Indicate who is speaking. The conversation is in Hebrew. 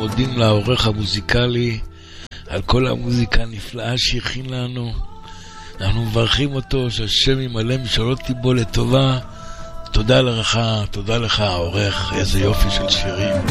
Speaker 1: מודים לעורך המוזיקלי על כל המוזיקה הנפלאה שהכין לנו. אנחנו מברכים אותו שהשם ימלא משאלות ליבו לטובה. תודה לך העורך, איזה יופי של שירים.